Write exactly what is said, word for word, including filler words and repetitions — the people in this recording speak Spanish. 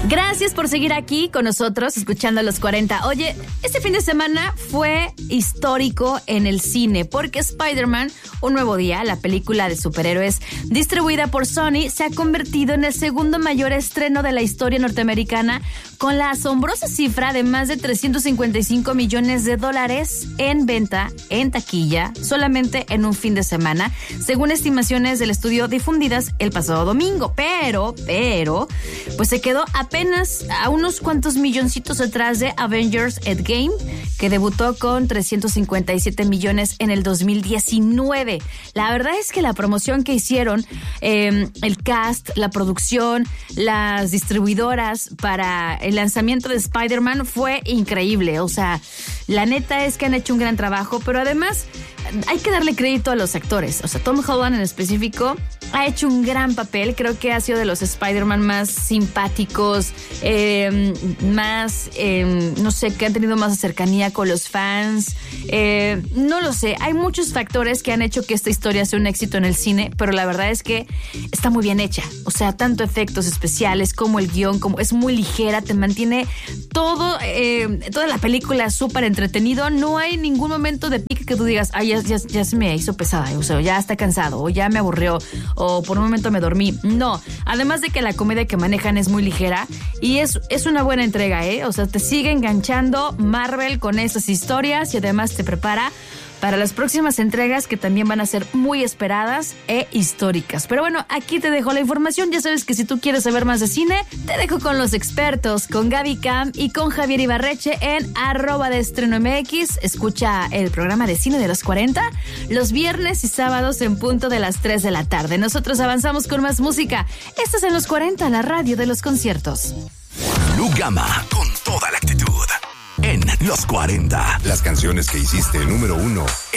Gracias por seguir aquí con nosotros, escuchando Los cuarenta. Oye, este fin de semana fue histórico en el cine, porque Spider-Man, Un Nuevo Día, la película de superhéroes distribuida por Sony, se ha convertido en el segundo mayor estreno de la historia norteamericana, con la asombrosa cifra de más de trescientos cincuenta y cinco millones de dólares en venta, en taquilla, solamente en un fin de semana, según estimaciones del estudio difundidas el pasado domingo. Pero, pero, pues se quedó apenas a unos cuantos milloncitos atrás de Avengers Endgame, que debutó con trescientos cincuenta y siete millones en el dos mil diecinueve. La verdad es que la promoción que hicieron, eh, el cast, la producción, las distribuidoras para el lanzamiento de Spider-Man fue increíble. O sea, la neta es que han hecho un gran trabajo, pero además hay que darle crédito a los actores. O sea, Tom Holland en específico ha hecho un gran papel. Creo que ha sido de los Spider-Man más simpáticos, eh, más, eh, no sé, que han tenido más cercanía con los fans. Eh, no lo sé, hay muchos factores que han hecho que esta historia sea un éxito en el cine, pero la verdad es que está muy bien hecha. O sea, tanto efectos especiales como el guión, como es muy ligera, te mantiene todo, eh, toda la película súper entretenido. No hay ningún momento de pique que tú digas, ay, ya, ya, ya se me hizo pesada, o sea, ya está cansado, o ya me aburrió, o por un momento me dormí. No, además de que la comedia que manejan es muy ligera y es, es una buena entrega, ¿eh? O sea, te sigue enganchando Marvel con esas historias y además te prepara para las próximas entregas, que también van a ser muy esperadas e históricas. Pero bueno, aquí te dejo la información. Ya sabes que si tú quieres saber más de cine, te dejo con los expertos, con Gaby Cam y con Javier Ibarreche en arroba de Estreno M X. Escucha el programa de cine de los cuarenta los viernes y sábados en punto de las tres de la tarde. Nosotros avanzamos con más música. Esto es en Los cuarenta, la radio de los conciertos. Lu Gama, con toda la actitud. En Los cuarenta. Las canciones que hiciste número uno en